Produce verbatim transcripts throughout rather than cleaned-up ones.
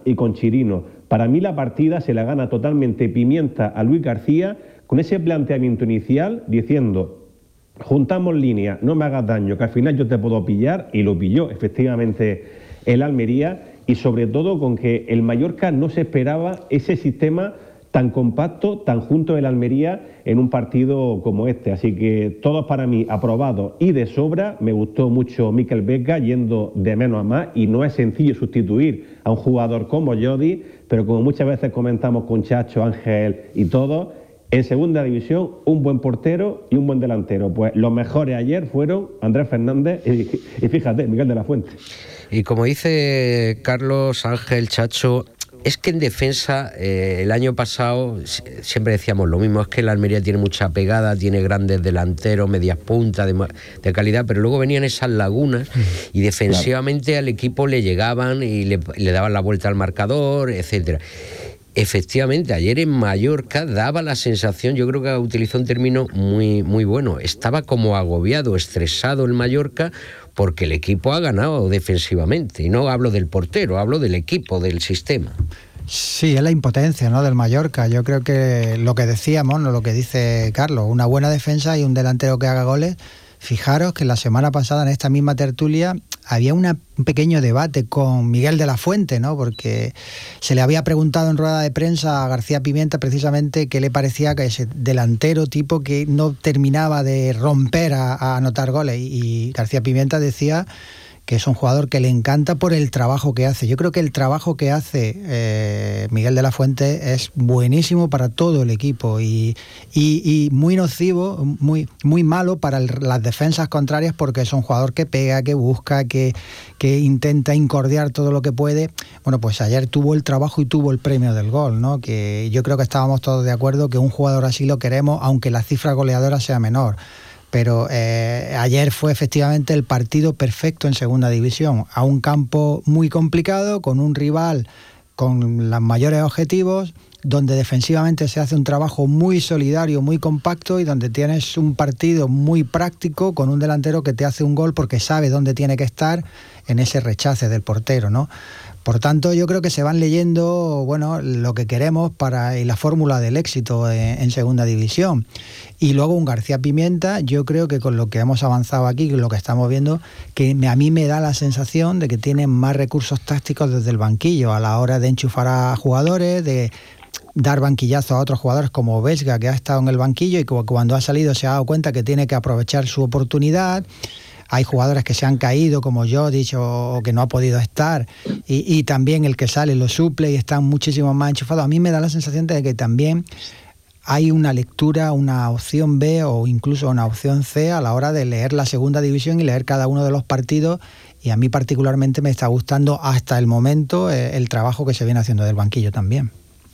y con Chirino. Para mí la partida se la gana totalmente Pimienta a Luis García con ese planteamiento inicial diciendo: juntamos líneas, no me hagas daño, que al final yo te puedo pillar, y lo pilló efectivamente el Almería, y sobre todo con que el Mallorca no se esperaba ese sistema tan compacto, tan junto del Almería en un partido como este. Así que todos para mí aprobados y de sobra. Me gustó mucho Mikel Vesga yendo de menos a más, y no es sencillo sustituir a un jugador como Jody, pero como muchas veces comentamos con Chacho, Ángel y todos, en segunda división un buen portero y un buen delantero. Pues los mejores ayer fueron Andrés Fernández y, y fíjate, Miguel de la Fuente. Y como dice Carlos, Ángel, Chacho, es que en defensa eh, el año pasado siempre decíamos lo mismo, es que la Almería tiene mucha pegada, tiene grandes delanteros, medias puntas de, de calidad, pero luego venían esas lagunas y defensivamente claro, al equipo le llegaban y le, le daban la vuelta al marcador, etcétera. Efectivamente, ayer en Mallorca daba la sensación, yo creo que utilizó un término muy, muy bueno, estaba como agobiado, estresado el Mallorca, porque el equipo ha ganado defensivamente. Y no hablo del portero, hablo del equipo, del sistema. Sí, es la impotencia, ¿no?, del Mallorca. Yo creo que lo que decíamos, no lo que dice Carlos, una buena defensa y un delantero que haga goles. Fijaros que la semana pasada en esta misma tertulia había una, un pequeño debate con Miguel de la Fuente, ¿no?, porque se le había preguntado en rueda de prensa a García Pimienta precisamente qué le parecía que ese delantero tipo que no terminaba de romper a, a anotar goles, y, y García Pimienta decía que es un jugador que le encanta por el trabajo que hace. Yo creo que el trabajo que hace eh, Miguel de la Fuente es buenísimo para todo el equipo y, y, y muy nocivo, muy, muy malo para el, las defensas contrarias, porque es un jugador que pega, que busca, que, que intenta incordiar todo lo que puede. Bueno, pues ayer tuvo el trabajo y tuvo el premio del gol, ¿no? Que yo creo que estábamos todos de acuerdo que un jugador así lo queremos, aunque la cifra goleadora sea menor. Pero eh, ayer fue efectivamente el partido perfecto en segunda división, a un campo muy complicado, con un rival con los mayores objetivos, donde defensivamente se hace un trabajo muy solidario, muy compacto, y donde tienes un partido muy práctico con un delantero que te hace un gol porque sabe dónde tiene que estar en ese rechace del portero, ¿no? Por tanto, yo creo que se van leyendo, bueno, lo que queremos para y la fórmula del éxito en, en segunda división. Y luego un García Pimienta, yo creo que con lo que hemos avanzado aquí, con lo que estamos viendo, que me, a mí me da la sensación de que tiene más recursos tácticos desde el banquillo a la hora de enchufar a jugadores, de dar banquillazo a otros jugadores como Vesga, que ha estado en el banquillo y que cuando ha salido se ha dado cuenta que tiene que aprovechar su oportunidad. Hay jugadores que se han caído, como Jodic, o, o que no ha podido estar, y, y también el que sale lo suple y están muchísimo más enchufados. A mí me da la sensación de que también hay una lectura, una opción B o incluso una opción C a la hora de leer la segunda división y leer cada uno de los partidos, y a mí particularmente me está gustando hasta el momento eh, el trabajo que se viene haciendo del banquillo también.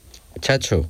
Chacho.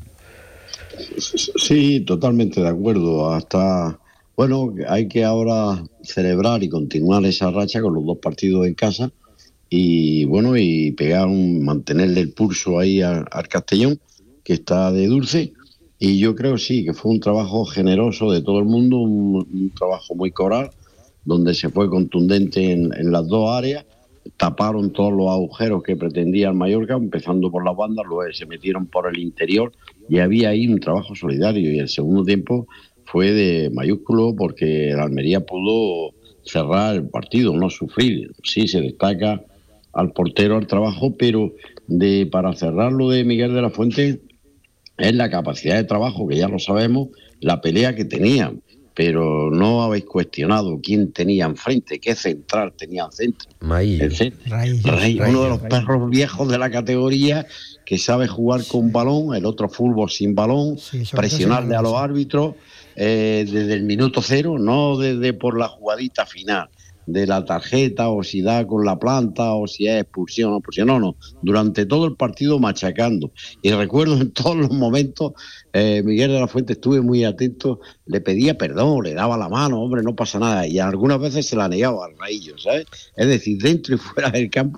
Sí, totalmente de acuerdo. Hasta... Bueno, hay que ahora celebrar y continuar esa racha con los dos partidos en casa y bueno, y pegar un, mantenerle el pulso ahí al, al Castellón, que está de dulce, y yo creo sí que fue un trabajo generoso de todo el mundo, un, un trabajo muy coral, donde se fue contundente en, en las dos áreas, taparon todos los agujeros que pretendía el Mallorca, empezando por las bandas, luego se metieron por el interior y había ahí un trabajo solidario, y el segundo tiempo fue de mayúsculo porque el Almería pudo cerrar el partido, no sufrir. Sí, se destaca al portero al trabajo, pero de para cerrarlo de Miguel de la Fuente es la capacidad de trabajo, que ya lo sabemos, la pelea que tenían, pero no habéis cuestionado quién tenía enfrente, qué central tenía enfrente. El centro, Rey, Rey, uno de los Rey. perros viejos de la categoría, que sabe jugar con balón, el otro fútbol sin balón, sí, presionarle a los árbitros eh, desde el minuto cero, no desde por la jugadita final de la tarjeta, o si da con la planta, o si es expulsión o expulsión, no, no, durante todo el partido machacando. Y recuerdo en todos los momentos, eh, Miguel de la Fuente, estuve muy atento, le pedía perdón, le daba la mano, hombre, no pasa nada, y algunas veces se la negaba al raillo, ¿sabes? Es decir, dentro y fuera del campo,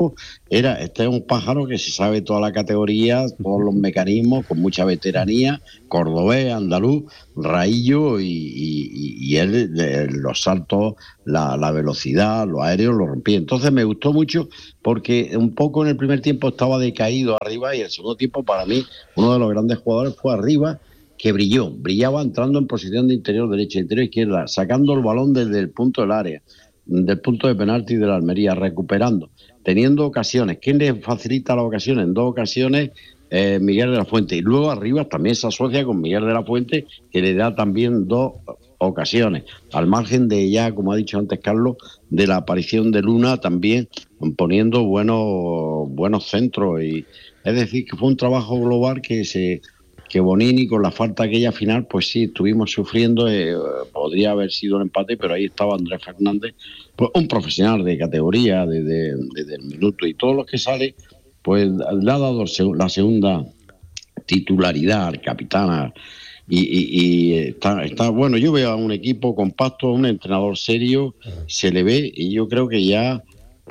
era, este es un pájaro que se sabe toda la categoría, todos los mecanismos, con mucha veteranía, cordobés, andaluz, raillo, y, y, y él, de, los saltos, la, la velocidad, los aéreos, lo rompía. Entonces me gustó mucho porque un poco en el primer tiempo estaba decaído arriba, y el segundo tiempo para mí uno de los grandes jugadores fue arriba, que brilló, brillaba entrando en posición de interior derecha, interior izquierda, sacando el balón desde el punto del área, del punto de penalti de la Almería, recuperando, teniendo ocasiones. ¿Quién le facilita las ocasiones? En dos ocasiones, eh, Miguel de la Fuente. Y luego arriba también se asocia con Miguel de la Fuente, que le da también dos ocasiones. Al margen de ya, como ha dicho antes Carlos, de la aparición de Luna, también poniendo buenos, buenos centros. Y es decir, que fue un trabajo global que se... que Bonini, con la falta aquella final, pues sí, estuvimos sufriendo, eh, podría haber sido un empate, pero ahí estaba Andrés Fernández, pues un profesional de categoría, desde de, de, el minuto, y todos los que sale, pues le ha dado la segunda titularidad al capitán, y, y, y está, está, bueno, yo veo a un equipo compacto, a un entrenador serio, se le ve, y yo creo que ya...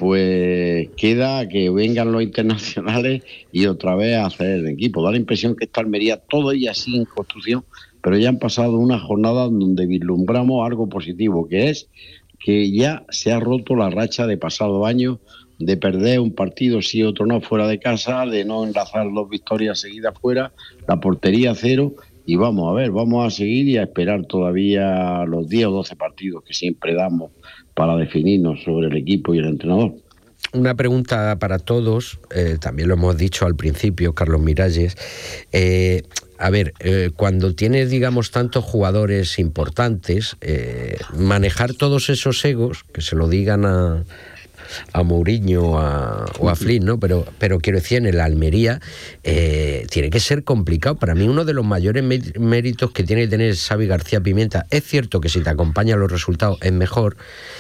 pues queda que vengan los internacionales y otra vez a hacer el equipo. Da la impresión que esta Almería todavía sigue en construcción, pero ya han pasado una jornada donde vislumbramos algo positivo, que es que ya se ha roto la racha de pasado año, de perder un partido sí, otro no, fuera de casa, de no enlazar dos victorias seguidas fuera, la portería cero, y vamos a ver, vamos a seguir y a esperar todavía los diez o doce partidos que siempre damos para definirnos sobre el equipo y el entrenador. Una pregunta para todos, eh, también lo hemos dicho al principio, Carlos Miralles. Eh, a ver, eh, cuando tienes, digamos, tantos jugadores importantes, eh, manejar todos esos egos, que se lo digan a, a Mourinho a, o a Flynn, ¿no? Pero, pero quiero decir, en el Almería eh, tiene que ser complicado. Para mí, uno de los mayores méritos que tiene que tener Xavi García Pimienta, es cierto que si te acompañan los resultados es mejor,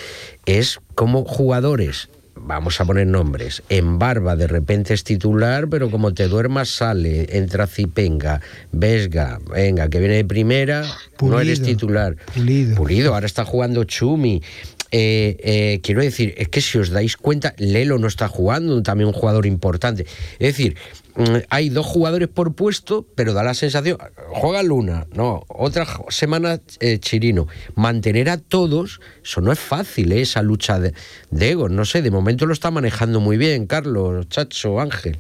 es como jugadores, vamos a poner nombres, en Barba de repente es titular, pero como te duermas sale, entra Zipenga, Vesga, venga, que viene de primera, Pulido, no eres titular. Pulido. Pulido, ahora está jugando Chumi. Eh, eh, quiero decir, es que si os dais cuenta, Lelo no está jugando, también un jugador importante. Es decir, hay dos jugadores por puesto, pero da la sensación, juega Luna, no, otra semana eh, Chirino. Mantener a todos, eso no es fácil, ¿eh? Esa lucha de, de egos, no sé, de momento lo está manejando muy bien, Carlos, Chacho, Ángel.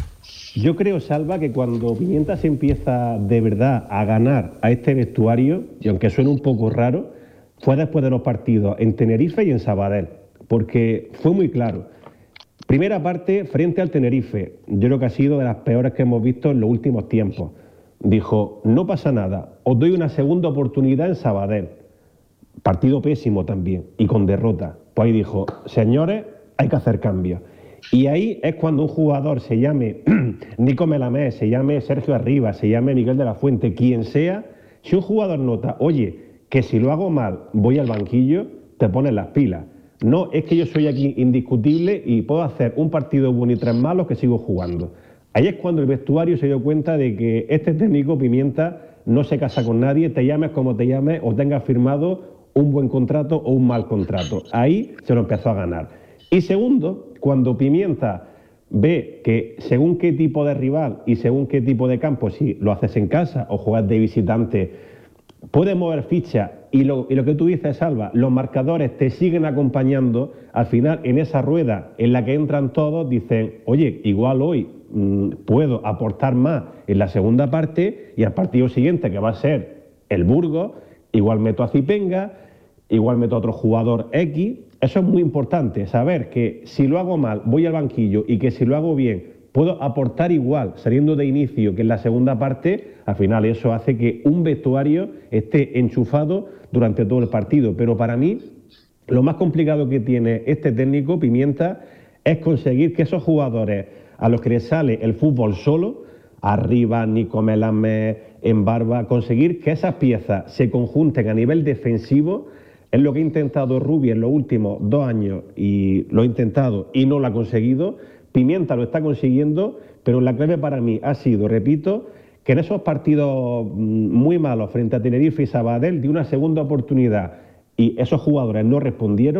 Yo creo, Salva, que cuando Pimienta se empieza de verdad a ganar a este vestuario, y aunque suene un poco raro, fue después de los partidos en Tenerife y en Sabadell, porque fue muy claro. Primera parte, frente al Tenerife, yo creo que ha sido de las peores que hemos visto en los últimos tiempos. Dijo, no pasa nada, os doy una segunda oportunidad en Sabadell. Partido pésimo también, y con derrota. Pues ahí dijo, señores, hay que hacer cambios. Y ahí es cuando un jugador se llame Nico Melamé, se llame Sergio Arribas, se llame Miguel de la Fuente, quien sea, si un jugador nota, oye, que si lo hago mal voy al banquillo, te pones las pilas. No, es que yo soy aquí indiscutible y puedo hacer un partido bueno y tres malos que sigo jugando. Ahí es cuando el vestuario se dio cuenta de que este técnico, Pimienta, no se casa con nadie, te llames como te llames o tengas firmado un buen contrato o un mal contrato. Ahí se lo empezó a ganar. Y segundo, cuando Pimienta ve que según qué tipo de rival y según qué tipo de campo, si lo haces en casa o juegas de visitante, puedes mover ficha y lo, y lo que tú dices, Salva, los marcadores te siguen acompañando, al final en esa rueda en la que entran todos dicen, oye, igual hoy mmm, puedo aportar más en la segunda parte y al partido siguiente, que va a ser el Burgos, igual meto a Zipenga, igual meto a otro jugador X. Eso es muy importante, saber que si lo hago mal voy al banquillo y que si lo hago bien puedo aportar igual saliendo de inicio que en la segunda parte. Al final eso hace que un vestuario esté enchufado durante todo el partido. Pero para mí lo más complicado que tiene este técnico, Pimienta, es conseguir que esos jugadores a los que les sale el fútbol solo, Arriba, Nico Melamé, en Barba, conseguir que esas piezas se conjunten a nivel defensivo. Es lo que ha intentado Rubi en los últimos dos años y lo ha intentado y no lo ha conseguido. Pimienta lo está consiguiendo, pero la clave para mí ha sido, repito, que en esos partidos muy malos frente a Tenerife y Sabadell dio una segunda oportunidad y esos jugadores no respondieron.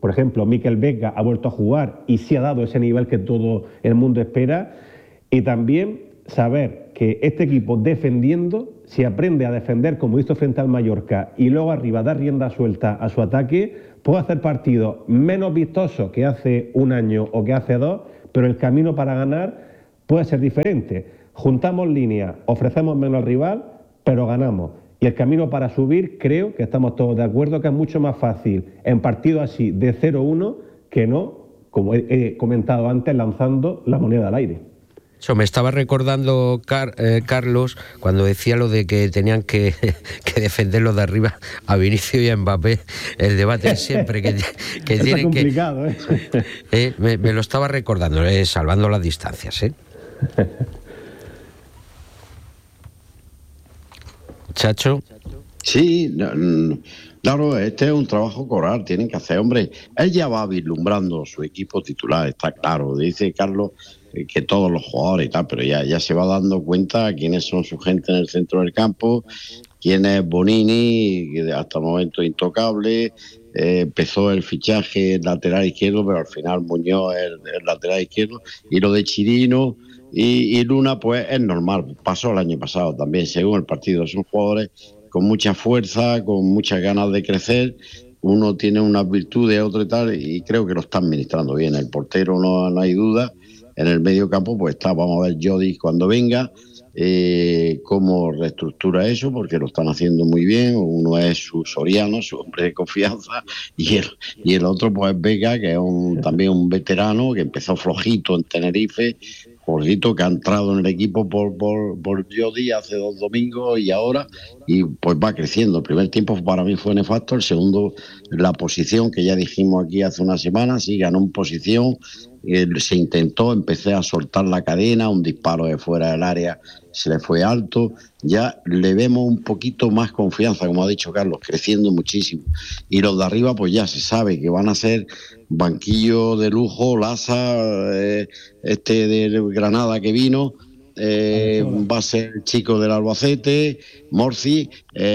Por ejemplo, Mikel Vega ha vuelto a jugar y sí ha dado ese nivel que todo el mundo espera. Y también saber que este equipo defendiendo, si aprende a defender como hizo frente al Mallorca y luego arriba dar rienda suelta a su ataque, puede hacer partidos menos vistosos que hace un año o que hace dos, pero el camino para ganar puede ser diferente. Juntamos líneas, ofrecemos menos al rival, pero ganamos. Y el camino para subir, creo que estamos todos de acuerdo que es mucho más fácil en partidos así de cero uno que no, como he, he comentado antes, lanzando la moneda al aire. Eso me estaba recordando Car, eh, Carlos cuando decía lo de que tenían que, que defenderlo de arriba a Vinicius y a Mbappé. El debate es siempre que, que tienen que... complicado, ¿eh? eh me, me lo estaba recordando, eh, salvando las distancias, ¿eh? Chacho. Sí, no, claro, este es un trabajo coral, tienen que hacer, hombre, él ya va vislumbrando su equipo titular, está claro, dice Carlos eh, que todos los jugadores y tal, pero ya, ya se va dando cuenta quiénes son su gente en el centro del campo, quién es Bonini, que hasta el momento intocable, eh, empezó el fichaje lateral izquierdo, pero al final Muñoz es el, el lateral izquierdo, y lo de Chirino y, y Luna, pues es normal, pasó el año pasado también, según el partido, son jugadores con mucha fuerza, con muchas ganas de crecer, uno tiene unas virtudes, otro y tal, y creo que lo están administrando bien. El portero no, no hay duda, en el medio campo pues está, vamos a ver Jody cuando venga, eh, cómo reestructura eso, porque lo están haciendo muy bien. Uno es su Soriano, su hombre de confianza, y el, y el otro pues Vega, que es un, también un veterano, que empezó flojito en Tenerife, Jorgito, que ha entrado en el equipo por, por, por Jody hace dos domingos y ahora, y pues va creciendo. El primer tiempo para mí fue nefasto, el segundo la posición que ya dijimos aquí hace una semana, sí ganó en posición, eh, se intentó, empecé a soltar la cadena, un disparo de fuera del área se le fue alto, ya le vemos un poquito más confianza, como ha dicho Carlos, creciendo muchísimo. Y los de arriba pues ya se sabe que van a ser banquillo de lujo, Laza, eh, este de Granada que vino, eh, va a ser el chico del Albacete, Morci,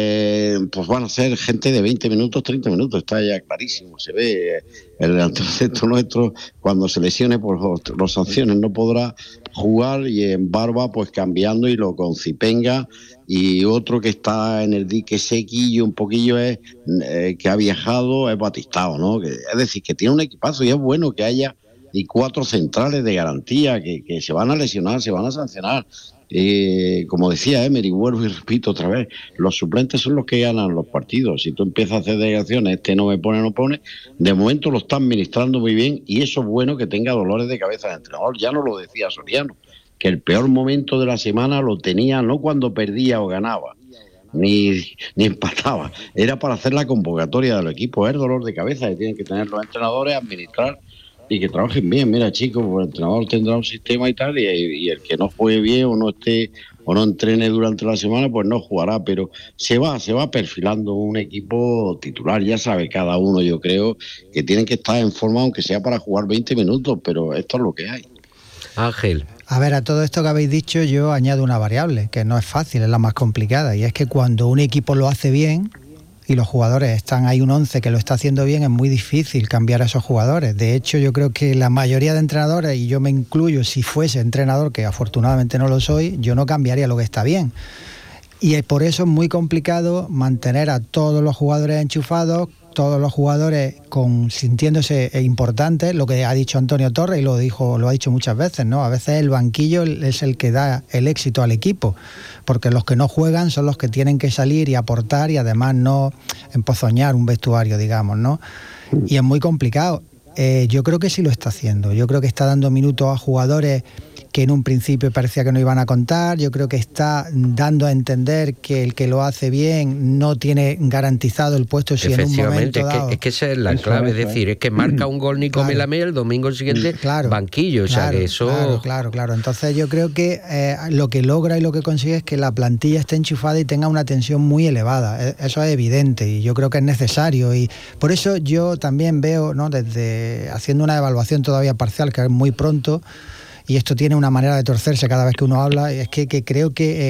eh, pues van a ser gente de veinte minutos, treinta minutos, está ya clarísimo, se ve. Eh, el delantero nuestro, cuando se lesione por pues, las sanciones, no podrá jugar, y en Barba pues cambiando, y lo con Cipenga, y otro que está en el dique sequillo un poquillo es eh, que ha viajado, es Batistao, ¿no? Que, es decir, que tiene un equipazo, y es bueno que haya y cuatro centrales de garantía que, que se van a lesionar, se van a sancionar. Eh, como decía Emery, vuelvo y repito otra vez, los suplentes son los que ganan los partidos. Si tú empiezas a hacer delegaciones, este no me pone, no pone, de momento lo está administrando muy bien, y eso es bueno, que tenga dolores de cabeza el entrenador. Ya no lo decía Soriano, que el peor momento de la semana lo tenía no cuando perdía o ganaba, ni, ni empataba, era para hacer la convocatoria del equipo. Es dolor de cabeza que tienen que tener los entrenadores, administrar y que trabajen bien. Mira, chicos, pues el entrenador tendrá un sistema y tal, y, y el que no juegue bien o no esté o no entrene durante la semana, pues no jugará, pero se va, se va perfilando un equipo titular. Ya sabe cada uno, yo creo, que tienen que estar en forma, aunque sea para jugar veinte minutos, pero esto es lo que hay. Ángel. A ver, a todo esto que habéis dicho yo añado una variable, que no es fácil, es la más complicada, y es que cuando un equipo lo hace bien y los jugadores están, hay un once que lo está haciendo bien, es muy difícil cambiar a esos jugadores. De hecho, yo creo que la mayoría de entrenadores, y yo me incluyo, si fuese entrenador, que afortunadamente no lo soy, yo no cambiaría lo que está bien. Y por eso es muy complicado mantener a todos los jugadores enchufados, todos los jugadores con sintiéndose importantes, lo que ha dicho Antonio Torres, y lo dijo, lo ha dicho muchas veces, ¿no? A veces el banquillo es el que da el éxito al equipo, porque los que no juegan son los que tienen que salir y aportar, y además no empozoñar un vestuario, digamos, ¿no? Y es muy complicado. Eh, yo creo que sí lo está haciendo. Yo creo que está dando minutos a jugadores que en un principio parecía que no iban a contar. Yo creo que está dando a entender que el que lo hace bien no tiene garantizado el puesto si en un momento dado... Es que, es que esa es la clave, es decir, es que marca un gol Nico claro. Melamé, el domingo siguiente claro, banquillo, o sea claro, que eso... Claro, claro, claro. Entonces yo creo que eh, lo que logra y lo que consigue es que la plantilla esté enchufada y tenga una tensión muy elevada. Eso es evidente y yo creo que es necesario, y por eso yo también veo, ¿no?, desde haciendo una evaluación todavía parcial, que es muy pronto, y esto tiene una manera de torcerse cada vez que uno habla, es que, que creo que eh,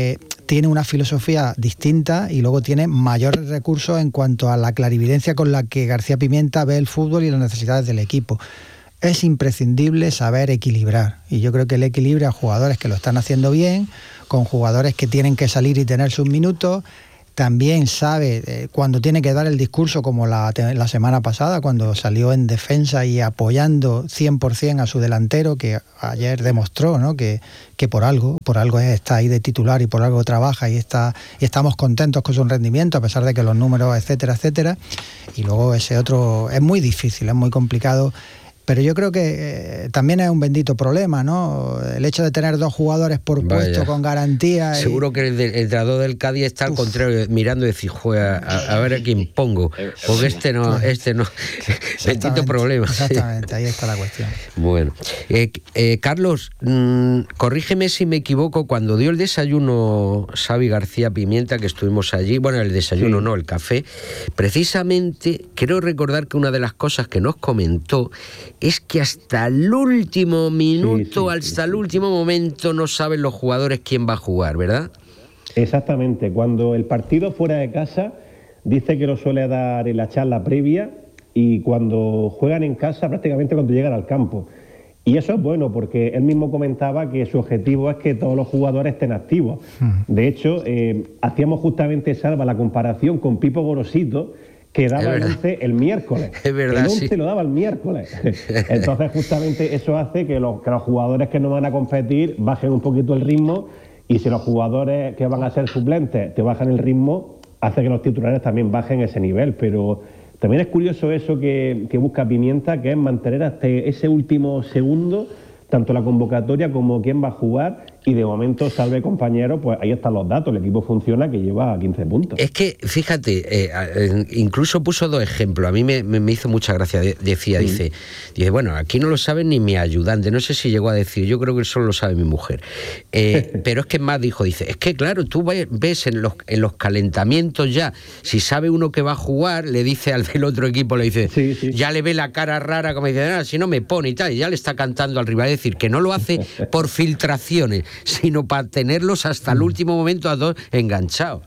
tiene una filosofía distinta y luego tiene mayores recursos en cuanto a la clarividencia con la que García Pimienta ve el fútbol y las necesidades del equipo. Es imprescindible saber equilibrar, y yo creo que él equilibra a jugadores que lo están haciendo bien, con jugadores que tienen que salir y tener sus minutos. También sabe eh, cuando tiene que dar el discurso, como la, la semana pasada, cuando salió en defensa y apoyando cien por ciento a su delantero, que ayer demostró, ¿no?, que, que por algo, por algo está ahí de titular y por algo trabaja y, está, y estamos contentos con su rendimiento, a pesar de que los números, etcétera, etcétera. Y luego ese otro, es muy difícil, es muy complicado. Pero yo creo que eh, también es un bendito problema, ¿no? El hecho de tener dos jugadores por Vaya. puesto con garantía. Seguro y... que el, de, el entrenador del Cádiz está al Uf. contrario, mirando y decir, juega, a, a ver a quién pongo. Porque este no, este no. Bendito problema. Exactamente, ahí está la cuestión. Bueno, eh, eh, Carlos, mmm, corrígeme si me equivoco, cuando dio el desayuno Xavi García Pimienta, que estuvimos allí, bueno, el desayuno sí. no, el café, precisamente, creo recordar que una de las cosas que nos comentó es que hasta el último minuto, sí, sí, hasta sí, el último momento no saben los jugadores quién va a jugar, ¿verdad? Exactamente, cuando el partido fuera de casa, dice que lo suele dar en la charla previa, y cuando juegan en casa, prácticamente cuando llegan al campo. Y eso es bueno, porque él mismo comentaba que su objetivo es que todos los jugadores estén activos. Uh-huh. De hecho, eh, hacíamos justamente, Salva, la comparación con Pipo Gorosito, que daba el once el miércoles. Es verdad, el once sí. lo daba el miércoles. Entonces, justamente eso hace que los, que los jugadores que no van a competir bajen un poquito el ritmo, y si los jugadores que van a ser suplentes te bajan el ritmo, hace que los titulares también bajen ese nivel. Pero también es curioso eso que, que busca Pimienta, que es mantener hasta ese último segundo tanto la convocatoria como quién va a jugar, y de momento, salve compañero, pues ahí están los datos, el equipo funciona, que lleva quince puntos. Es que, fíjate, eh, incluso puso dos ejemplos, a mí me, me hizo mucha gracia, decía, sí. dice, dice, bueno, aquí no lo sabe ni mi ayudante, no sé si llegó a decir, yo creo que solo lo sabe mi mujer, eh, pero es que más dijo, dice, es que claro, tú ves en los, en los calentamientos ya, si sabe uno que va a jugar, le dice al del otro equipo, le dice, sí, sí. ya le ve la cara rara, como dice, ah, si no me pone y tal, y ya le está cantando al rival, es decir, que no lo hace por filtraciones, sino para tenerlos hasta el último momento a dos enganchados.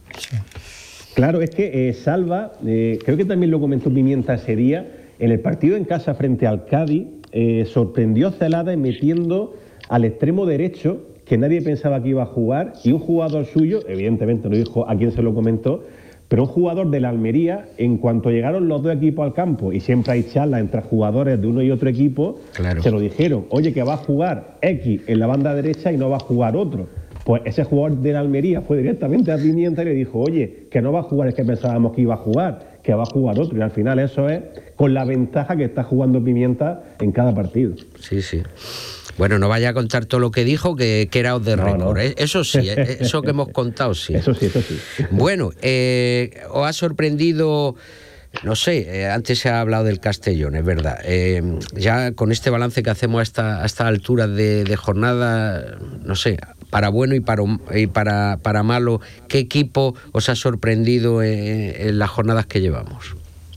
Claro, es que eh, Salva, eh, creo que también lo comentó Pimienta ese día, en el partido en casa frente al Cádiz, eh, sorprendió a Celada metiendo al extremo derecho, que nadie pensaba que iba a jugar, y un jugador suyo, evidentemente no dijo a quién se lo comentó, pero un jugador de la Almería, en cuanto llegaron los dos equipos al campo, y siempre hay charlas entre jugadores de uno y otro equipo, claro. se lo dijeron, oye, que va a jugar X en la banda derecha y no va a jugar otro. Pues ese jugador de la Almería fue directamente a Pimienta y le dijo, oye, que no va a jugar, es que pensábamos que iba a jugar, que va a jugar otro. Y al final eso es con la ventaja que está jugando Pimienta en cada partido. Sí, sí. Bueno, no vaya a contar todo lo que dijo, que, que era off the record. No, no. Eso sí, eso que hemos contado, sí. Eso sí, eso sí. Bueno, eh, ¿os ha sorprendido? No sé, eh, antes se ha hablado del Castellón, es verdad. Eh, ya con este balance que hacemos a esta, a esta altura de, de jornada, no sé, para bueno y para, y para, para malo, ¿qué equipo os ha sorprendido en, en las jornadas que llevamos?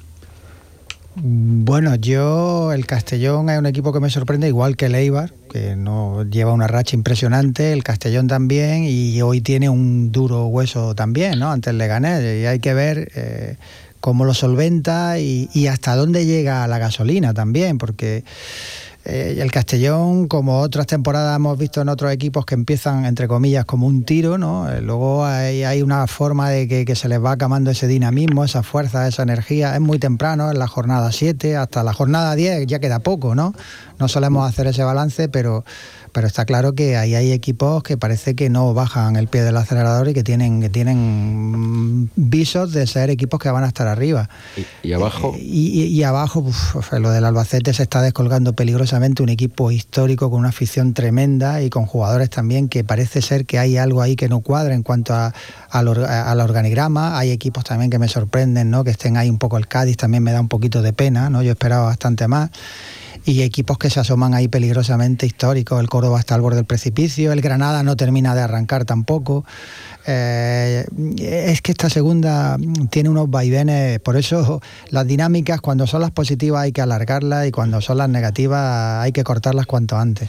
Bueno, yo, el Castellón es un equipo que me sorprende, igual que el Eibar, que no lleva una racha impresionante, el Castellón también, y hoy tiene un duro hueso también, ¿no?, ante el Leganés, y hay que ver eh, cómo lo solventa y, y hasta dónde llega la gasolina también, porque eh, el Castellón, como otras temporadas hemos visto en otros equipos que empiezan, entre comillas, como un tiro, ¿no? Eh, luego hay, hay una forma de que, que se les va acabando ese dinamismo, esa fuerza, esa energía. Es muy temprano, en la jornada siete, hasta la jornada diez ya queda poco, ¿no? No solemos hacer ese balance, pero, pero está claro que ahí hay equipos que parece que no bajan el pie del acelerador y que tienen, que tienen visos de ser equipos que van a estar arriba. ¿Y, y abajo? Y, y, y abajo, uf, lo del Albacete se está descolgando peligrosamente, un equipo histórico con una afición tremenda y con jugadores también que parece ser que hay algo ahí que no cuadra en cuanto a, a al a organigrama. Hay equipos también que me sorprenden, ¿no?, que estén ahí un poco. El Cádiz también me da un poquito de pena, ¿no? Yo esperaba bastante más. Y equipos que se asoman ahí peligrosamente históricos. El Córdoba está al borde del precipicio, el Granada no termina de arrancar tampoco. Eh, es que esta segunda tiene unos vaivenes, por eso las dinámicas, cuando son las positivas hay que alargarlas y cuando son las negativas hay que cortarlas cuanto antes.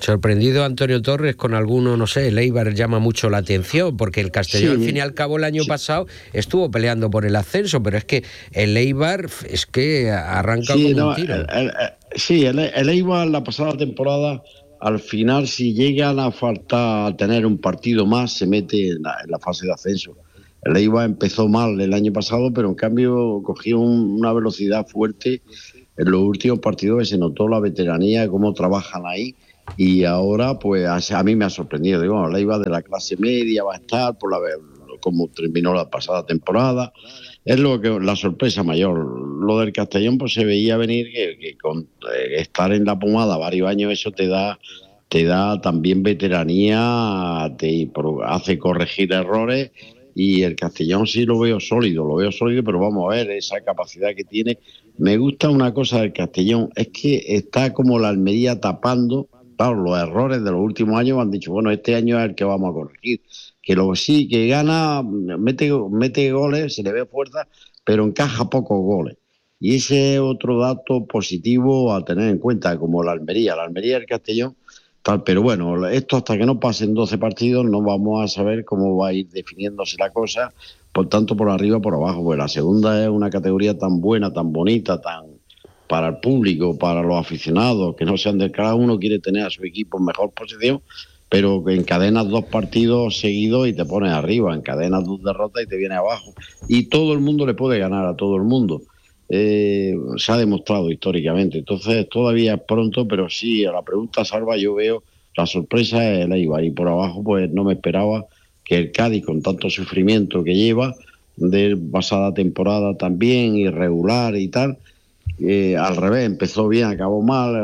Sorprendido Antonio Torres con alguno, no sé, el Eibar llama mucho la atención, porque el Castellón sí, al fin y al cabo el año sí. pasado estuvo peleando por el ascenso, pero es que el Eibar es que arranca sí, como no, un tiro. El, el, el, sí, el, el Eibar la pasada temporada, al final si llegan a faltar tener un partido más, se mete en la, en la fase de ascenso. El Eibar empezó mal el año pasado, pero en cambio cogió un, una velocidad fuerte en los últimos partidos, que se notó la veteranía, cómo trabajan ahí. Y ahora, pues, a, a mí me ha sorprendido. Digo, la iba de la clase media, va a estar, por la como terminó la pasada temporada. Es lo que la sorpresa mayor. Lo del Castellón, pues, se veía venir que, que con eh, estar en la pomada varios años, eso te da, te da también veteranía, te hace corregir errores. Y el Castellón sí lo veo sólido, lo veo sólido, pero vamos a ver esa capacidad que tiene. Me gusta una cosa del Castellón, es que está como la Almería tapando. Claro, los errores de los últimos años han dicho, bueno, este año es el que vamos a corregir. Que lo sí, que gana, mete, mete goles, se le ve fuerza, pero encaja pocos goles. Y ese es otro dato positivo a tener en cuenta, como la Almería. La Almería y el Castellón, tal. Pero bueno, esto hasta que no pasen doce partidos no vamos a saber cómo va a ir definiéndose la cosa, por tanto por arriba por abajo. Pues la segunda es una categoría tan buena, tan bonita, tan para el público, para los aficionados, que no sean de cada uno quiere tener a su equipo en mejor posición, pero que encadenas dos partidos seguidos y te pones arriba, encadenas dos derrotas y te viene abajo. Y todo el mundo le puede ganar a todo el mundo. Eh, se ha demostrado históricamente. Entonces todavía es pronto, pero sí, a la pregunta Salva, yo veo la sorpresa es el Eibar. Y por abajo, pues no me esperaba que el Cádiz, con tanto sufrimiento que lleva, de pasada temporada también, irregular y tal, Eh, al revés, empezó bien, acabó mal,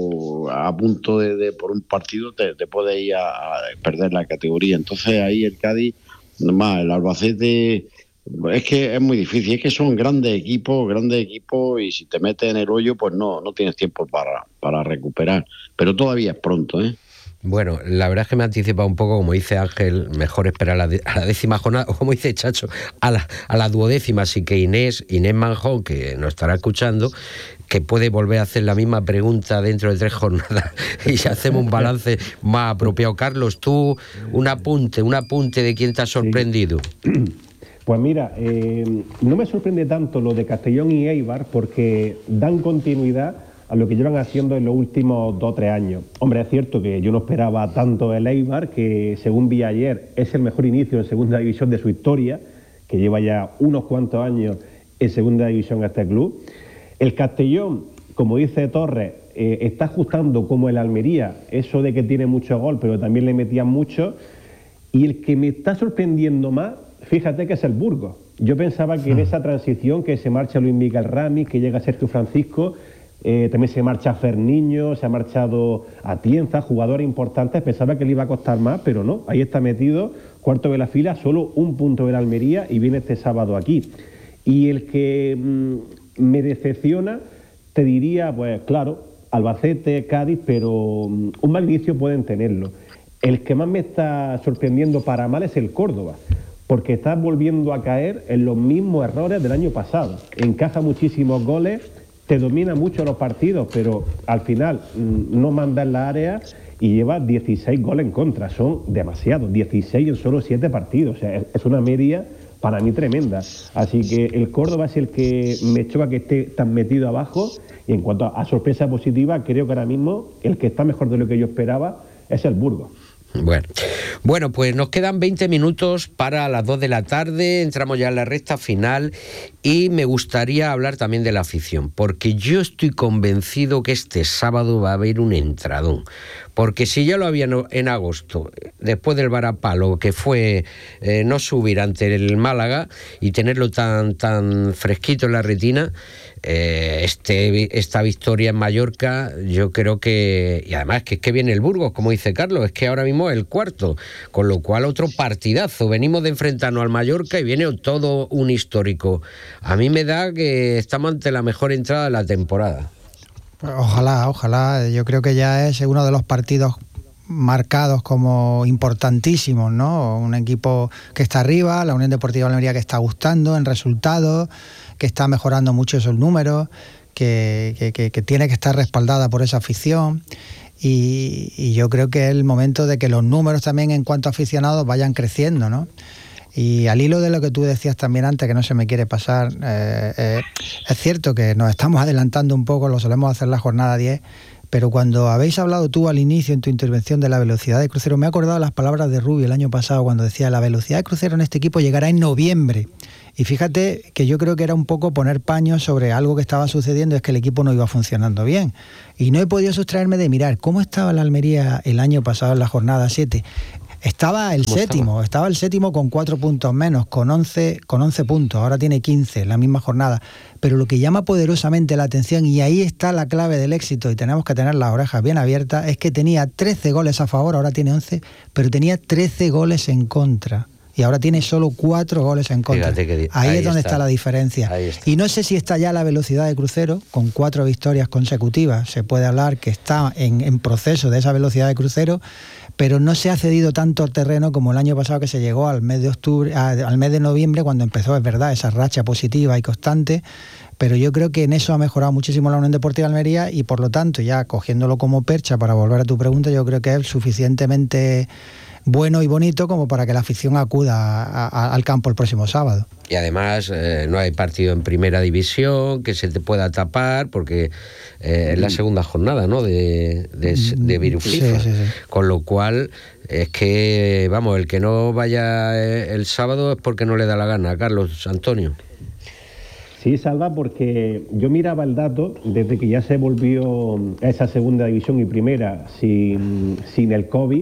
o a punto de, de por un partido te, te puede ir a, a perder la categoría. Entonces ahí el Cádiz, más el Albacete, es que es muy difícil, es que son grandes equipos, grandes equipos, y si te metes en el hoyo, pues no, no tienes tiempo para, para recuperar. Pero todavía es pronto, ¿eh? Bueno, la verdad es que me ha anticipado un poco, como dice Ángel, mejor esperar a la, de, a la décima jornada, o como dice Chacho, a la, a la duodécima. Así que Inés, Inés Manjón, que nos estará escuchando, que puede volver a hacer la misma pregunta dentro de tres jornadas y hacemos un balance más apropiado. Carlos, tú, un apunte, un apunte de quién te ha sorprendido. Sí. Pues mira, eh, no me sorprende tanto lo de Castellón y Eibar, porque dan continuidad a lo que llevan haciendo en los últimos dos o tres años. Hombre, es cierto que yo no esperaba tanto el Eibar, que según vi ayer es el mejor inicio en segunda división de su historia, que lleva ya unos cuantos años en segunda división este club. El Castellón, como dice Torres, eh, está ajustando como el Almería, eso de que tiene mucho gol, pero también le metían mucho. Y el que me está sorprendiendo más, fíjate que es el Burgos. Yo pensaba que en esa transición, que se marcha Luis Miguel Ramis, que llega Sergio Francisco, Eh, también se marcha Ferniño, se ha marchado Atienza, jugadores importantes, pensaba que le iba a costar más, pero no, ahí está metido, cuarto de la fila, solo un punto de la Almería y viene este sábado aquí. Y el que mmm, me decepciona, te diría, pues claro, Albacete, Cádiz, pero mmm, un mal inicio pueden tenerlo. El que más me está sorprendiendo para mal es el Córdoba, porque está volviendo a caer en los mismos errores del año pasado. Encaja muchísimos goles, te domina mucho los partidos, pero al final mmm, no manda en la área y lleva dieciséis goles en contra. Son demasiados, dieciséis en solo siete partidos. O sea, es una media para mí tremenda. Así que el Córdoba es el que me choca que esté tan metido abajo. Y en cuanto a, a sorpresa positiva, creo que ahora mismo el que está mejor de lo que yo esperaba es el Burgos. Bueno, bueno, pues nos quedan veinte minutos para las dos de la tarde, entramos ya en la recta final y me gustaría hablar también de la afición, porque yo estoy convencido que este sábado va a haber un entradón, porque si ya lo había en agosto, después del varapalo que fue eh, no subir ante el Málaga y tenerlo tan, tan fresquito en la retina, eh, este, esta victoria en Mallorca, yo creo que, y además que es que viene el Burgos, como dice Carlos, es que ahora mismo es el cuarto, con lo cual otro partidazo, venimos de enfrentarnos al Mallorca y viene todo un histórico. A mí me da que estamos ante la mejor entrada de la temporada. Ojalá, ojalá, yo creo que ya es uno de los partidos marcados como importantísimos, ¿no? Un equipo que está arriba, la Unión Deportiva Almería que está gustando en resultados, que está mejorando mucho esos números, que, que, que, que tiene que estar respaldada por esa afición. y, y yo creo que es el momento de que los números también en cuanto a aficionados vayan creciendo, ¿no? Y al hilo de lo que tú decías también antes, que no se me quiere pasar, eh, eh, es cierto que nos estamos adelantando un poco, lo solemos hacer la jornada diez, pero cuando habéis hablado tú al inicio en tu intervención de la velocidad de crucero, me he acordado las palabras de Rubio el año pasado cuando decía la velocidad de crucero en este equipo llegará en noviembre. Y fíjate que yo creo que era un poco poner paños sobre algo que estaba sucediendo, es que el equipo no iba funcionando bien. Y no he podido sustraerme de mirar cómo estaba la Almería el año pasado en la jornada siete. Estaba el séptimo, estaba? estaba el séptimo con cuatro puntos menos, con once, con once puntos, ahora tiene quince, la misma jornada. Pero lo que llama poderosamente la atención, y ahí está la clave del éxito, y tenemos que tener las orejas bien abiertas, es que tenía trece goles a favor, ahora tiene once, pero tenía trece goles en contra. Y ahora tiene solo cuatro goles en contra. Que, ahí, ahí es donde está, está la diferencia. Está. Y no sé si está ya la velocidad de crucero, con cuatro victorias consecutivas. Se puede hablar que está en, en proceso de esa velocidad de crucero, pero no se ha cedido tanto terreno como el año pasado, que se llegó al mes de octubre, a, al mes de noviembre, cuando empezó, es verdad, esa racha positiva y constante. Pero yo creo que en eso ha mejorado muchísimo la Unión Deportiva Almería, y por lo tanto, ya cogiéndolo como percha para volver a tu pregunta, yo creo que es suficientemente bueno y bonito como para que la afición acuda a, a, al campo el próximo sábado. Y además eh, no hay partido en primera división que se te pueda tapar, porque eh, es la segunda jornada, ¿no?, de, de, de Virufifa. Sí, sí, sí. Con lo cual es que, vamos, el que no vaya el sábado es porque no le da la gana. Carlos Antonio. Sí, Salva, porque yo miraba el dato desde que ya se volvió a esa segunda división y primera sin, sin el COVID.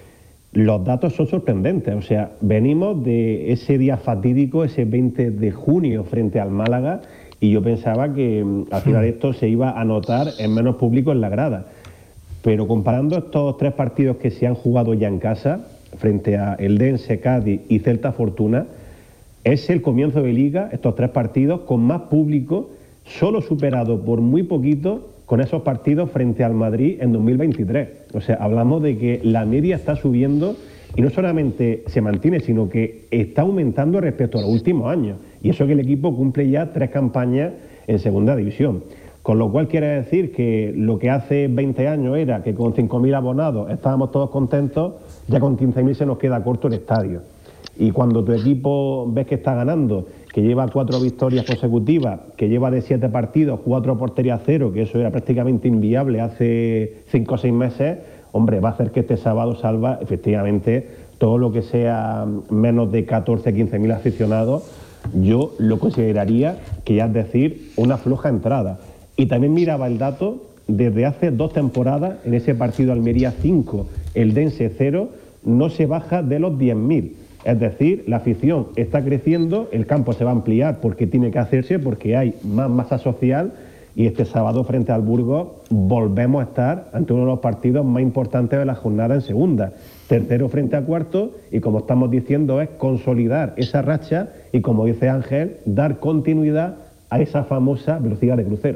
Los datos son sorprendentes, o sea, venimos de ese día fatídico, ese veinte de junio frente al Málaga, y yo pensaba que al final esto se iba a notar en menos público en la grada. Pero comparando estos tres partidos que se han jugado ya en casa, frente a Eldense, Cádiz y Celta Fortuna, es el comienzo de liga, estos tres partidos, con más público, solo superado por muy poquito con esos partidos frente al Madrid en dos mil veintitrés. O sea, hablamos de que la media está subiendo, y no solamente se mantiene, sino que está aumentando respecto a los últimos años. Y eso que el equipo cumple ya tres campañas en segunda división. Con lo cual quiere decir que lo que hace veinte años era que con cinco mil abonados estábamos todos contentos, ya con quince mil se nos queda corto el estadio. Y cuando tu equipo ves que está ganando, que lleva cuatro victorias consecutivas, que lleva de siete partidos, cuatro portería cero, que eso era prácticamente inviable hace cinco o seis meses, hombre, va a hacer que este sábado, Salva, efectivamente, todo lo que sea menos de catorce, quince mil aficionados, yo lo consideraría que ya es decir, una floja entrada. Y también miraba el dato, desde hace dos temporadas, en ese partido Almería cinco, Eldense cero, no se baja de los diez mil. Es decir, la afición está creciendo, el campo se va a ampliar porque tiene que hacerse, porque hay más masa social, y este sábado frente al Burgos volvemos a estar ante uno de los partidos más importantes de la jornada en segunda. Tercero frente a cuarto, y como estamos diciendo es consolidar esa racha y, como dice Ángel, dar continuidad a esa famosa velocidad de crucero.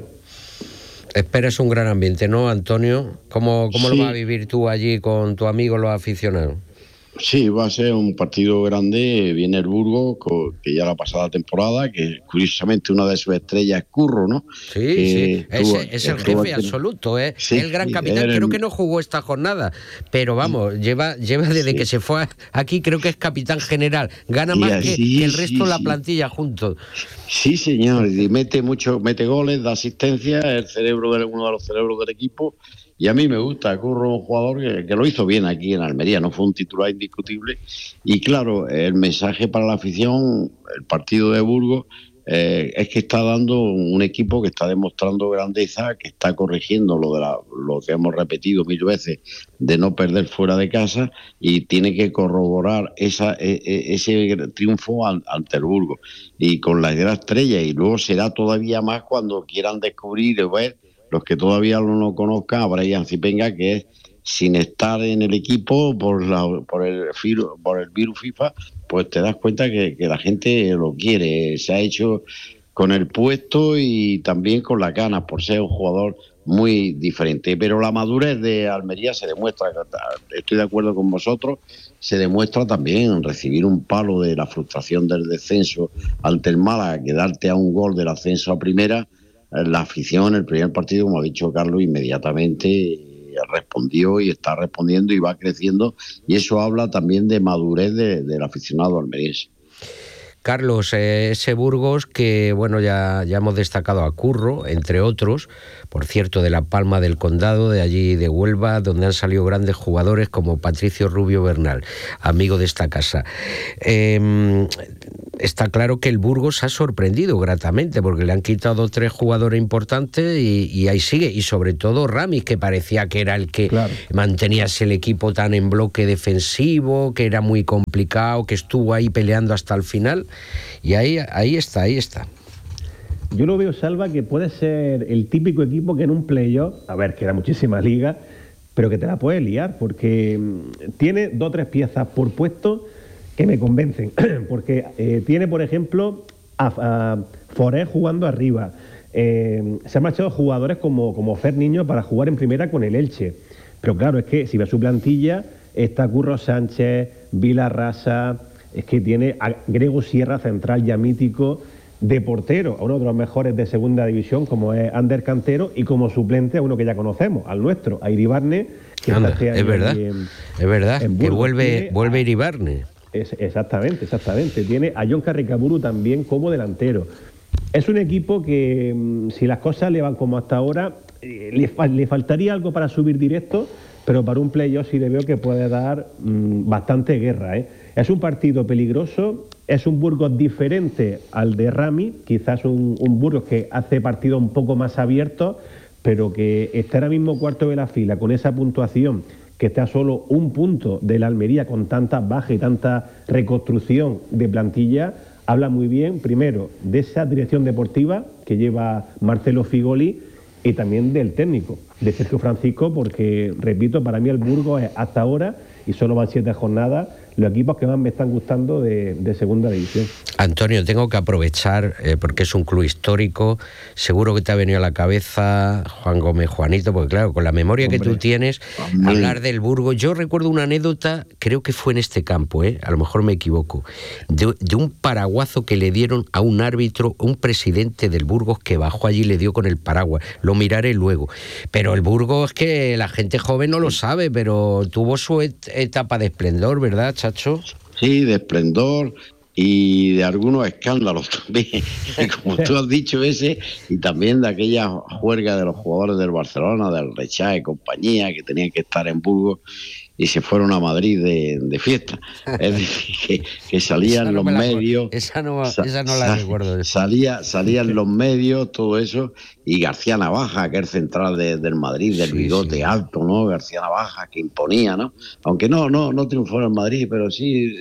Esperas un gran ambiente, ¿no, Antonio? ¿Cómo, cómo sí. lo vas a vivir tú allí con tu amigo, los aficionados? Sí, va a ser un partido grande. Viene el Burgos, que ya la pasada temporada, que curiosamente una de sus estrellas es Curro, ¿no? Sí, que sí. Tuvo, es, es el jefe absoluto, ¿eh? Sí, el gran capitán. El... Creo que no jugó esta jornada, pero vamos, sí. lleva lleva desde sí. que se fue aquí, creo que es capitán general. Gana más así, que, que el resto sí, de la plantilla sí. juntos. Sí, señor. Y mete mucho, mete goles, da asistencia, es el cerebro de uno de los cerebros del equipo. Y a mí me gusta, Curro, un jugador que, que lo hizo bien aquí en Almería, no fue un titular indiscutible. Y claro, el mensaje para la afición, el partido de Burgos, eh, es que está dando un equipo que está demostrando grandeza, que está corrigiendo lo de la, lo que hemos repetido mil veces, de no perder fuera de casa, y tiene que corroborar esa, ese triunfo ante el Burgos. Y con la gran estrella, y luego será todavía más cuando quieran descubrir y ver, los que todavía no lo conozcan, a Brian Zipenga, que es, sin estar en el equipo por, la, por, el, por el virus FIFA, pues te das cuenta que, que la gente lo quiere. Se ha hecho con el puesto y también con las ganas, por ser un jugador muy diferente. Pero la madurez de Almería se demuestra, estoy de acuerdo con vosotros, se demuestra también en recibir un palo de la frustración del descenso ante el Málaga, quedarte a un gol del ascenso a primera. La afición, el primer partido, como ha dicho Carlos, inmediatamente respondió y está respondiendo y va creciendo, y eso habla también de madurez de, del aficionado almeriense. Carlos, eh, ese Burgos que, bueno, ya, ya hemos destacado a Curro, entre otros, por cierto, de La Palma del Condado, de allí de Huelva, donde han salido grandes jugadores como Patricio Rubio Bernal, amigo de esta casa. Eh, está claro que el Burgos ha sorprendido gratamente, porque le han quitado tres jugadores importantes y, y ahí sigue, y sobre todo Ramis, que parecía que era el que claro. mantenía el equipo tan en bloque defensivo, que era muy complicado, que estuvo ahí peleando hasta el final. Y ahí, ahí está, ahí está. Yo lo veo, Salva, que puede ser el típico equipo que en un playoff, a ver, que era muchísima liga, pero que te la puede liar, porque tiene dos o tres piezas por puesto que me convencen. Porque eh, tiene, por ejemplo, a, a Forés jugando arriba. Eh, se han marchado jugadores como, como Fer Niño para jugar en primera con el Elche. Pero claro, es que si ves su plantilla, está Curro Sánchez, Vilarrasa... Es que tiene a Grego Sierra, central ya mítico, de portero, a uno de los mejores de segunda división, como es Ander Cantero, y como suplente a uno que ya conocemos, al nuestro, a Iribarne. Que Anda, este es verdad, en, es verdad, que vuelve, vuelve Iribarne. Es, exactamente, exactamente. Tiene a John Carricaburu también como delantero. Es un equipo que, si las cosas le van como hasta ahora, le, le faltaría algo para subir directo, pero para un playoff sí le veo que puede dar mmm, bastante guerra, ¿eh? Es un partido peligroso, es un Burgos diferente al de Rami, quizás un, un Burgos que hace partidos un poco más abiertos, pero que está ahora mismo cuarto de la fila con esa puntuación, que está a solo un punto de la Almería con tantas bajas y tanta reconstrucción de plantilla, habla muy bien, primero, de esa dirección deportiva que lleva Marcelo Figoli y también del técnico, de Sergio Francisco, porque, repito, para mí el Burgos es hasta ahora, y solo van siete jornadas, los equipos que más me están gustando de, de segunda división. Antonio, tengo que aprovechar, eh, porque es un club histórico, seguro que te ha venido a la cabeza Juan Gómez Juanito, porque claro, con la memoria Hombre. que tú tienes, Hombre. hablar del Burgos, yo recuerdo una anécdota, creo que fue en este campo, eh, a lo mejor me equivoco, de, de un paraguazo que le dieron a un árbitro, un presidente del Burgos que bajó allí y le dio con el paraguas, lo miraré luego, pero el Burgos es que la gente joven no lo sabe, pero tuvo su et- etapa de esplendor, ¿verdad, Chacho? Sí, de esplendor y de algunos escándalos también, como tú has dicho ese, y también de aquella juerga de los jugadores del Barcelona, del Rechá y compañía, que tenían que estar en Burgos y se fueron a Madrid de, de fiesta. Es decir, que, que salían no los medios... Esa no, esa no la sal, recuerdo. Salía, salían los medios, todo eso, y García Navaja, que es el central de, del Madrid, del sí, bigote sí. alto, ¿no? García Navaja, que imponía, ¿no? Aunque no, no, no triunfó en Madrid, pero sí...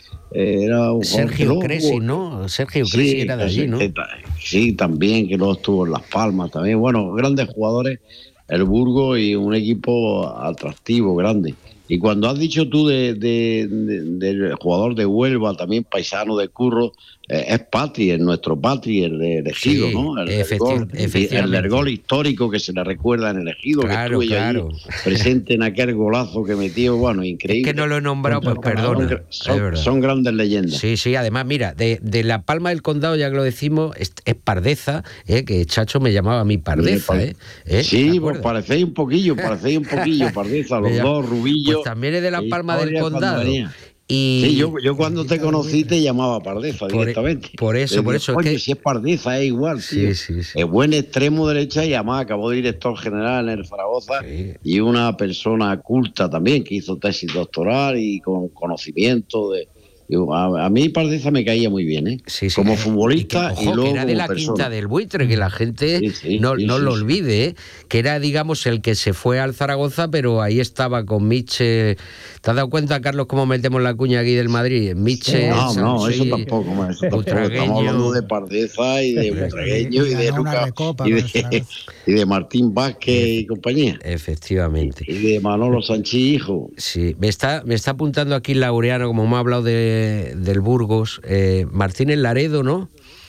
Eh, era un Sergio Cresi, ¿no? Sergio Cresi sí, era de allí, ¿no? Sí, también, que luego estuvo en Las Palmas también. Bueno, grandes jugadores, el Burgos, y un equipo atractivo, grande. Y cuando has dicho tú de, de, de, del jugador de Huelva, también paisano de Curro, eh, es Patri, es nuestro Patri, el de Ejido, sí, ¿no? El, efecti- gol, efectivamente. El gol histórico que se le recuerda en el Ejido, claro, que estuve claro. allí presente en aquel golazo que metió, bueno, increíble. Es que no lo he nombrado, pues perdona. Son, son, son grandes leyendas. Sí, sí, además, mira, de, de La Palma del Condado, ya que lo decimos, es, es Pardeza, eh, que Chacho me llamaba a mí Pardeza, ¿eh? ¿Eh? Sí, pues parecéis un poquillo, parecéis un poquillo, Pardeza, los dos, Rubillo. Pues también es de La Palma del Condado. Y... Sí, yo, yo cuando te conocí te llamaba Pardeza por, directamente. Por eso, Desde, por eso. Oye, es que... si es Pardeza es igual, sí, tío. sí, sí. Es buen extremo derecha y además acabó de director general en el Zaragoza, sí. Y una persona culta también, que hizo tesis doctoral y con conocimiento de... A, a mí Pardeza me caía muy bien, ¿eh? Sí, sí, como futbolista y, que, ojo, y luego que era de la persona. Quinta del Buitre, que la gente sí, sí, no, sí, no sí, lo olvide, ¿eh? Que era, digamos, el que se fue al Zaragoza, pero ahí estaba con Miche. ¿Te has dado cuenta, Carlos, cómo metemos la cuña aquí del Madrid? Miche, no, San, no, eso tampoco, eso tampoco. Estamos hablando de Pardeza y de Butragueño y de Lucas y de, y de Martín Vázquez y compañía. Efectivamente. Y, y de Manolo Sánchez, hijo. Sí, me está, me está apuntando aquí Laureano, como me ha hablado de del Burgos, eh, Martínez Laredo, ¿no?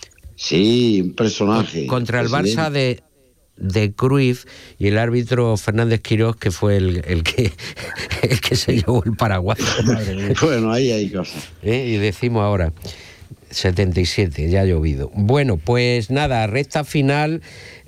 Sí, un personaje. Contra el Barça de, de Cruyff y el árbitro Fernández Quirós, que fue el, el, que, el que se llevó el paraguas. Bueno, ahí hay cosas. ¿Eh? Y decimos ahora, setenta y siete, ya ha llovido. Bueno, pues nada, recta final.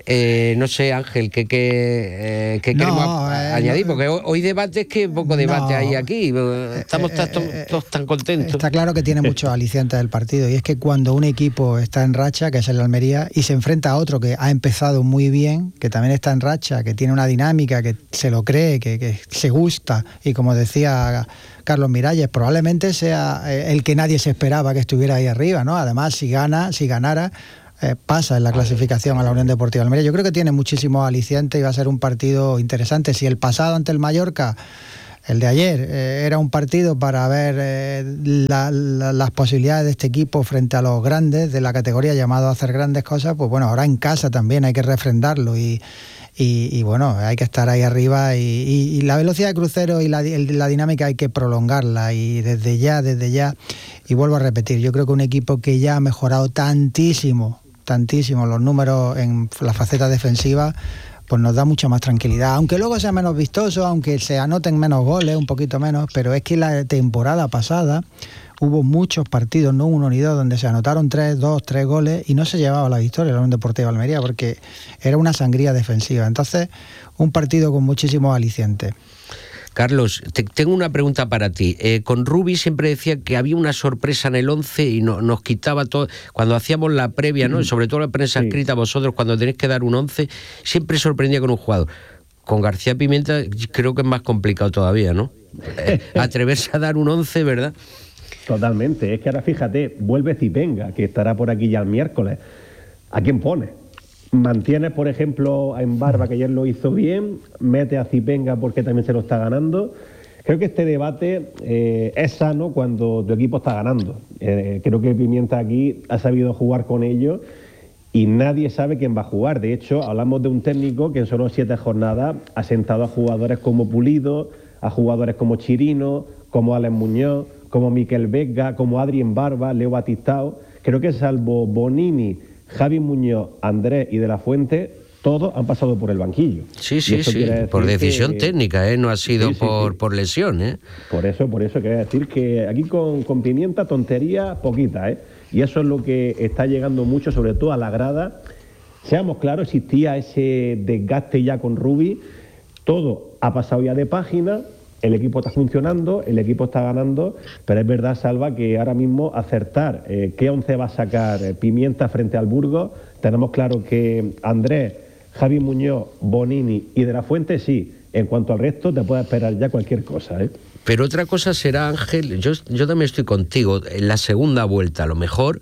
Eh, no sé, Ángel, ¿qué, qué, eh, qué no, queremos eh, añadir? no, Porque hoy, hoy debate es que poco debate no, hay aquí. Estamos eh, todos, eh, todos tan contentos. Está claro que tiene muchos alicientes del partido, y es que cuando un equipo está en racha, que es el Almería, y se enfrenta a otro que ha empezado muy bien, que también está en racha, que tiene una dinámica, que se lo cree, que, que se gusta, y como decía Carlos Miralles, probablemente sea el que nadie se esperaba que estuviera ahí arriba, ¿no? Además, si gana, si ganara, eh, pasa en la clasificación a la Unión Deportiva Almería. Yo creo que tiene muchísimos alicientes y va a ser un partido interesante. Si el pasado ante el Mallorca, el de ayer, eh, era un partido para ver eh, la, la, las posibilidades de este equipo frente a los grandes de la categoría, llamados a hacer grandes cosas, pues bueno, ahora en casa también hay que refrendarlo y Y, y bueno, hay que estar ahí arriba y, y, y la velocidad de crucero y la, la dinámica hay que prolongarla y desde ya, desde ya, y vuelvo a repetir, yo creo que un equipo que ya ha mejorado tantísimo, tantísimo los números en la faceta defensiva, pues nos da mucha más tranquilidad, aunque luego sea menos vistoso, aunque se anoten menos goles, un poquito menos, pero es que la temporada pasada hubo muchos partidos, no uno ni dos, donde se anotaron tres, dos, tres goles y no se llevaba la victoria la Unión Deportiva Almería porque era una sangría defensiva. Entonces, un partido con muchísimos alicientes. Carlos, te, tengo una pregunta para ti. Eh, con Rubi siempre decía que había una sorpresa en el once y no, nos quitaba todo. Cuando hacíamos la previa, ¿no? Sobre todo la prensa sí. escrita, vosotros cuando tenéis que dar un once, siempre sorprendía con un jugador. Con García Pimienta creo que es más complicado todavía, ¿no? Eh, atreverse a dar un once, ¿verdad? Totalmente, es que ahora fíjate, vuelve Zipenga, que estará por aquí ya el miércoles. ¿A quién pone? Mantienes, por ejemplo, a Embarba, que ayer lo hizo bien, mete a Zipenga porque también se lo está ganando. Creo que este debate eh, es sano cuando tu equipo está ganando. Eh, creo que Pimienta aquí ha sabido jugar con ellos y nadie sabe quién va a jugar. De hecho, hablamos de un técnico que en solo siete jornadas ha sentado a jugadores como Pulido, a jugadores como Chirino, como Alex Muñoz, como Miquel Vega, como Adrien Barba, Leo Batistao. Creo que salvo Bonini, Javi Muñoz, Andrés y De La Fuente, todos han pasado por el banquillo. Sí, sí, sí, por decisión que, técnica, ¿eh? No ha sido sí, sí, por, sí. por lesión, ¿eh? Por eso, por eso quería decir que aquí con, con Pimienta tontería poquita, ¿eh? Y eso es lo que está llegando mucho, sobre todo a la grada. Seamos claros, existía ese desgaste ya con Rubi, todo ha pasado ya de página. El equipo está funcionando, el equipo está ganando, pero es verdad, Salva, que ahora mismo acertar eh, qué once va a sacar eh, Pimienta frente al Burgos, tenemos claro que Andrés, Javi Muñoz, Bonini y De La Fuente sí. En cuanto al resto, te puede esperar ya cualquier cosa, ¿eh? Pero otra cosa será, Ángel, yo, yo también estoy contigo, en la segunda vuelta a lo mejor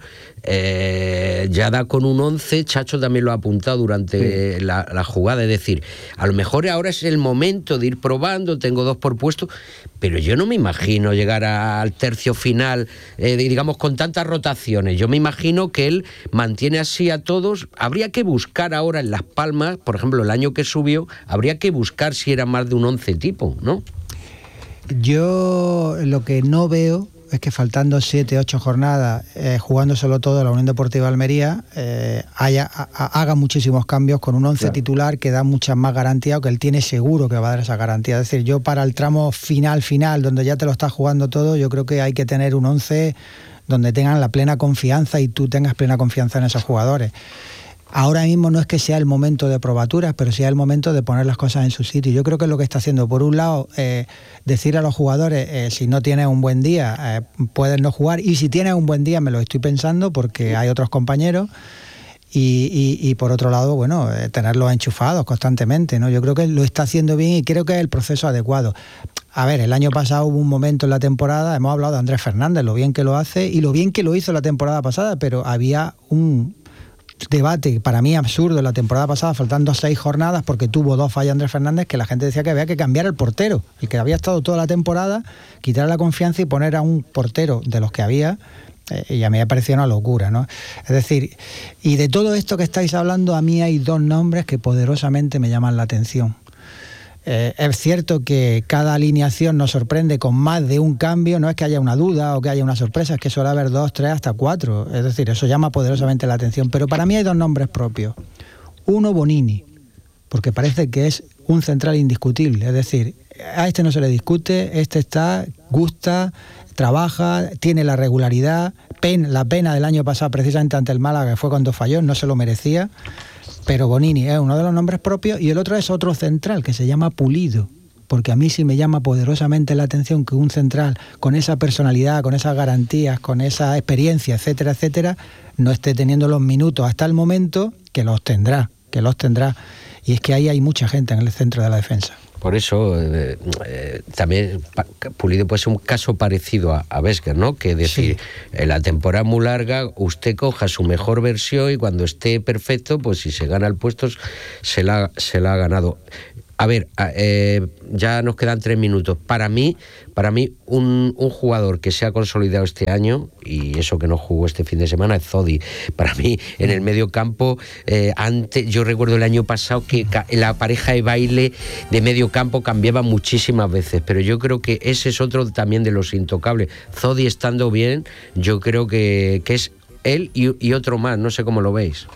eh, ya da con un once, Chacho también lo ha apuntado durante sí. la, la jugada, es decir, a lo mejor ahora es el momento de ir probando, tengo dos por puesto, pero yo no me imagino llegar a, al tercio final, eh, digamos, con tantas rotaciones, yo me imagino que él mantiene así a todos, habría que buscar ahora en Las Palmas, por ejemplo, el año que subió, habría que buscar si era más de un once tipo, ¿no? Yo lo que no veo es que faltando siete, ocho jornadas, eh, jugando solo todo la Unión Deportiva Almería, eh, haya, a, haga muchísimos cambios con un once claro. titular que da muchas más garantías o que él tiene seguro que va a dar esa garantía. Es decir, yo para el tramo final, final, donde ya te lo estás jugando todo, yo creo que hay que tener un once donde tengan la plena confianza y tú tengas plena confianza en esos jugadores. Ahora mismo no es que sea el momento de probaturas, pero sí es el momento de poner las cosas en su sitio. Yo creo que es lo que está haciendo, por un lado, eh, decir a los jugadores, eh, si no tienes un buen día, eh, puedes no jugar, y si tienes un buen día, me lo estoy pensando, porque hay otros compañeros, y, y, y por otro lado, bueno, eh, tenerlos enchufados constantemente, ¿no? Yo creo que lo está haciendo bien y creo que es el proceso adecuado. A ver, el año pasado hubo un momento en la temporada, hemos hablado de Andrés Fernández, lo bien que lo hace y lo bien que lo hizo la temporada pasada, pero había un debate para mí absurdo la temporada pasada, faltando seis jornadas, porque tuvo dos fallas Andrés Fernández, que la gente decía que había que cambiar el portero, el que había estado toda la temporada, quitarle la confianza y poner a un portero de los que había, eh, y a mí me pareció una locura, ¿no? Es decir, y de todo esto que estáis hablando, a mí hay dos nombres que poderosamente me llaman la atención. Eh, es cierto que cada alineación nos sorprende con más de un cambio, no es que haya una duda o que haya una sorpresa, es que suele haber dos, tres, hasta cuatro, es decir, eso llama poderosamente la atención, pero para mí hay dos nombres propios. Uno, Bonini, porque parece que es un central indiscutible, es decir, a este no se le discute, este está, gusta, trabaja, tiene la regularidad, pen, la pena del año pasado precisamente ante el Málaga, que fue cuando falló, no se lo merecía. pero Bonini es uno de los nombres propios y el otro es otro central que se llama Pulido, porque a mí sí me llama poderosamente la atención que un central con esa personalidad, con esas garantías, con esa experiencia, etcétera, etcétera, no esté teniendo los minutos hasta el momento que los tendrá, que los tendrá. Y es que ahí hay mucha gente en el centro de la defensa. Por eso eh, eh, también Pulido puede ser un caso parecido a, a Vesger, ¿no? Que decir, sí. eh, la temporada es muy larga, usted coja su mejor versión y cuando esté perfecto, pues si se gana el puesto, se la, se la ha ganado. A ver, eh, ya nos quedan tres minutos. Para mí, para mí un, un jugador que se ha consolidado este año, y eso que no jugó este fin de semana, es Zodi. Para mí, en el medio campo, eh, antes, yo recuerdo el año pasado que ca- la pareja de baile de medio campo cambiaba muchísimas veces, pero yo creo que ese es otro también de los intocables. Zodi estando bien, yo creo que, que es él y, y otro más, no sé cómo lo veis.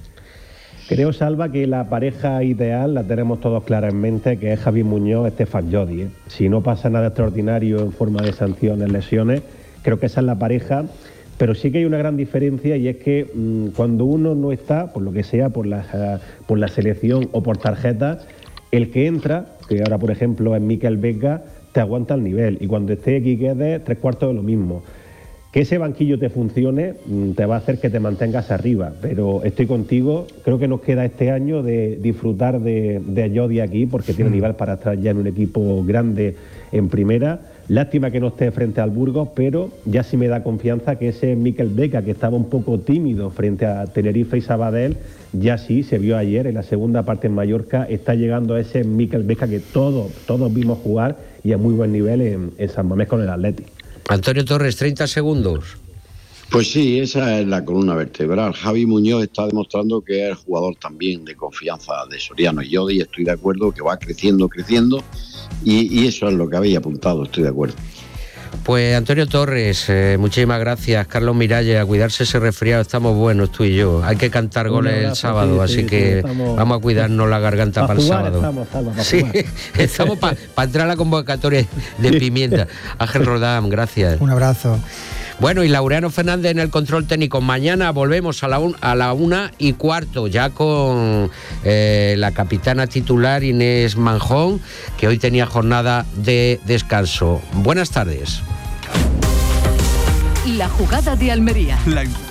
Creo, Salva, que la pareja ideal la tenemos todos clara en mente, que es Javi Muñoz, Estefan Llodi, ¿eh? Si no pasa nada extraordinario en forma de sanciones, lesiones, creo que esa es la pareja, pero sí que hay una gran diferencia y es que mmm, cuando uno no está, por lo que sea, por la, uh, por la selección o por tarjetas, el que entra, que ahora por ejemplo es Mikel Vega, te aguanta el nivel, y cuando esté X Guedes, tres cuartos de lo mismo. Que ese banquillo te funcione te va a hacer que te mantengas arriba, pero estoy contigo, creo que nos queda este año de disfrutar de, de Llodi aquí, porque tiene nivel para estar ya en un equipo grande en primera. Lástima que no esté frente al Burgos, pero ya sí me da confianza que ese Mikel Vega, que estaba un poco tímido frente a Tenerife y Sabadell, ya sí se vio ayer en la segunda parte en Mallorca, está llegando a ese Mikel Vega que todos, todos vimos jugar y a muy buen nivel en, en San Mamés con el Athletic. Antonio Torres, treinta segundos. Pues sí, esa es la columna vertebral. Javi Muñoz está demostrando que es el jugador también de confianza de Soriano y Llodi, y estoy de acuerdo que va creciendo, creciendo, y, y eso es lo que había apuntado, estoy de acuerdo. Pues Antonio Torres, eh, muchísimas gracias. Carlos Miralles, a cuidarse ese resfriado, estamos buenos tú y yo. Hay que cantar goles abrazo, el sábado, sí, así sí, que sí, estamos... vamos a cuidarnos la garganta para, para el sábado. Estamos, estamos, para sí, estamos para pa entrar a la convocatoria de Pimienta. Ángel Rodán, gracias. Un abrazo. Bueno, y Laureano Fernández en el control técnico. Mañana volvemos a la, un, a la una y cuarto, ya con eh, la capitana titular Inés Manjón, que hoy tenía jornada de descanso. Buenas tardes. La jugada de Almería. La